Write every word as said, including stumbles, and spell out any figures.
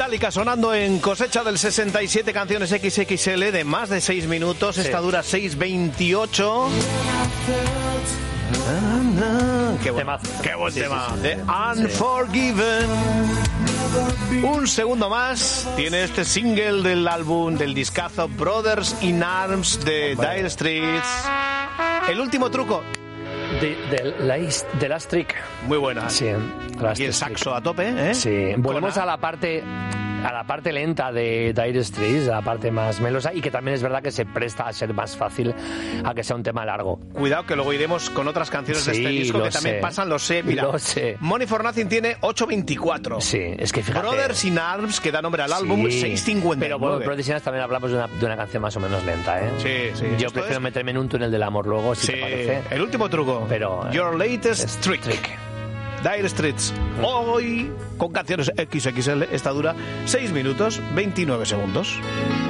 Metallica sonando en Cosecha del sesenta y siete, canciones equis equis ele de más de seis minutos. Sí. Esta dura seis veintiocho. Qué buen, qué buen sí, tema. Sí, sí. The Unforgiven. Sí. Un segundo más tiene este single del álbum, del discazo Brothers in Arms de Hombre. Dire Straits. El último truco. De, de, last, de Last Trick. Muy buena. Sí, y el saxo a tope, ¿eh? Sí. Volvemos a la parte a la parte lenta de Dire Straits, a la parte más melosa, y que también es verdad que se presta a ser más fácil a que sea un tema largo. Cuidado que luego iremos con otras canciones sí, de este disco que sé. También pasan, lo sé. Mira, lo sé. Money for Nothing tiene ocho veinticuatro. Sí, es que fíjate. Brothers in Arms, que da nombre al álbum, sí, seis cincuenta. Pero bueno, Brothers in Arms también hablamos de una, de una canción más o menos lenta, ¿eh? Sí, sí. Yo prefiero es... meterme en un túnel del amor luego, si sí, te parece. El último truco. Pero Your Latest Trick. trick. Dire Straits. Hoy, con canciones equis equis ele, esta dura seis minutos veintinueve segundos.